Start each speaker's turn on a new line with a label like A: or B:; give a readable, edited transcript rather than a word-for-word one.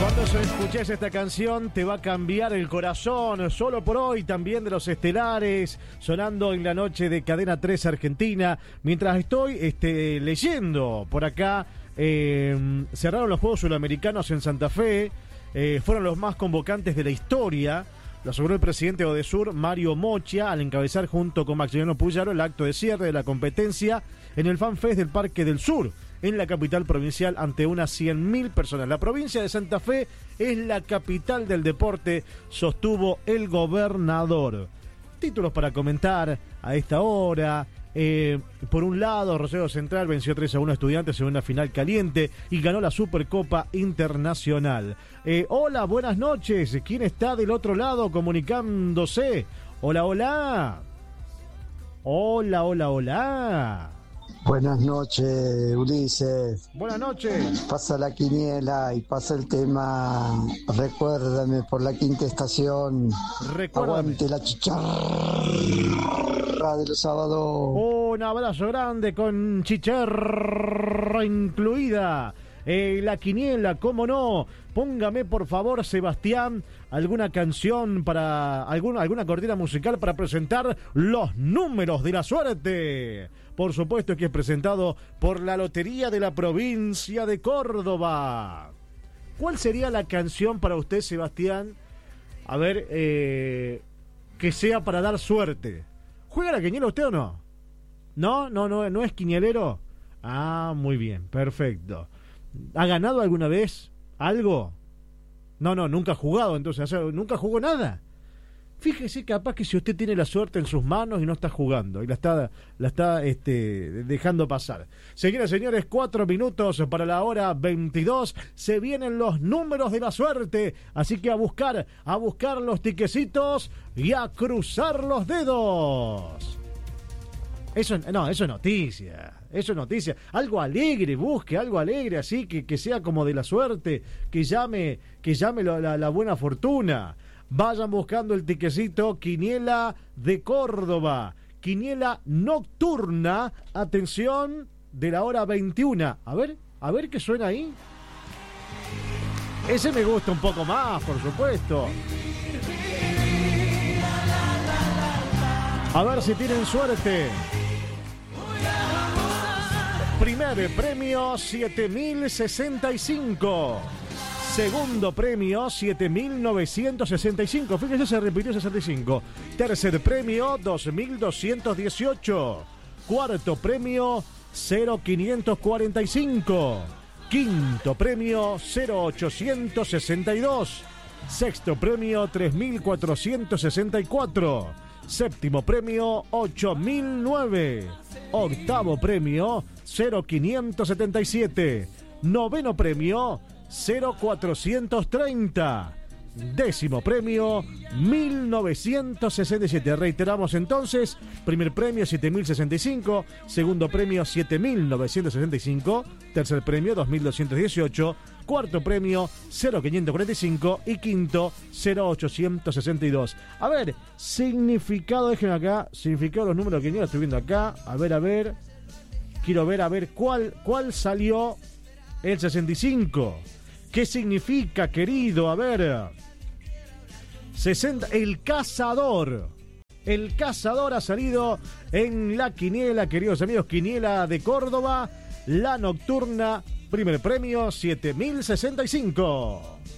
A: Cuando escuches esta canción te va a cambiar el corazón. Solo por hoy, también de los estelares, sonando en la noche de Cadena 3 Argentina. Mientras estoy leyendo por acá, cerraron los Juegos Sudamericanos en Santa Fe. Fueron los más convocantes de la historia. Lo aseguró el presidente de Odesur, Mario Mocha, al encabezar junto con Maximiliano Puyaro el acto de cierre de la competencia en el FanFest del Parque del Sur, en la capital provincial, ante unas 100.000 personas. La provincia de Santa Fe es la capital del deporte, sostuvo el gobernador. Títulos para comentar a esta hora. Por un lado, Rosario Central venció 3-1 a Estudiantes en una final caliente y ganó la Supercopa Internacional. Hola, buenas noches. ¿Quién está del otro lado comunicándose? Hola, hola. Hola, hola, hola.
B: Buenas noches, Ulises.
A: Buenas noches.
B: Pasa la quiniela y pasa el tema. Recuérdame por la quinta estación.
A: Recuérdame.
B: Aguante la chicharra de los sábados.
A: Un abrazo grande con chicharra incluida. La quiniela, cómo no. Póngame por favor, Sebastián, alguna canción para alguna cortina musical para presentar los números de la suerte. Por supuesto que es presentado por la Lotería de la Provincia de Córdoba. ¿Cuál sería la canción para usted, Sebastián? A ver, que sea para dar suerte. ¿Juega la quiniela usted o no? ¿No es quinielero? Ah, muy bien, perfecto. ¿Ha ganado alguna vez algo? No, nunca ha jugado, entonces, o sea, nunca jugó nada. Fíjese, capaz que si usted tiene la suerte en sus manos y no está jugando y la está dejando pasar. Señoras y señores, 4 minutos para la hora 22. Se vienen los números de la suerte, así que a buscar los tiquecitos y a cruzar los dedos. Eso es noticia. Eso es noticia. Algo alegre, busque algo alegre, así que sea como de la suerte, que llame la buena fortuna. Vayan buscando el tiquecito Quiniela de Córdoba. Quiniela nocturna. Atención, de la hora 21. A ver qué suena ahí. Ese me gusta un poco más, por supuesto. A ver si tienen suerte. Primer premio, 7.065. Segundo premio, 7.965. Fíjese, se repitió 65. Tercer premio, 2.218. Cuarto premio, 0.545. Quinto premio, 0.862. Sexto premio, 3.464. Séptimo premio, 8.009. Octavo premio, 0.577. Noveno premio, 0.430. Décimo premio, 1.967. Reiteramos entonces: primer premio 7.065, segundo premio 7.965, tercer premio 2.218, cuarto premio 0.545 y quinto 0.862. A ver, significado, déjenme acá, significado de los números que yo estoy viendo acá. A ver, quiero ver cuál salió el 65. ¿Qué significa, querido? A ver, 60, el cazador. El cazador ha salido en la quiniela, queridos amigos, quiniela de Córdoba, la nocturna, primer premio, 7.065.